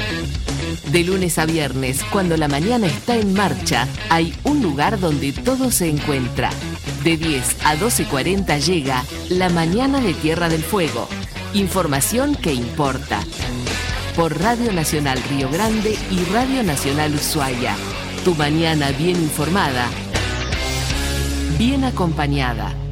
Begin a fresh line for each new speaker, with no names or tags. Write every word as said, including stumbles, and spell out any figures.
De lunes a viernes, cuando la mañana está en marcha, hay un lugar donde todo se encuentra. De diez a doce cuarenta llega La Mañana de Tierra del Fuego. Información que importa. Por Radio Nacional Río Grande y Radio Nacional Ushuaia. Tu mañana bien informada, bien acompañada.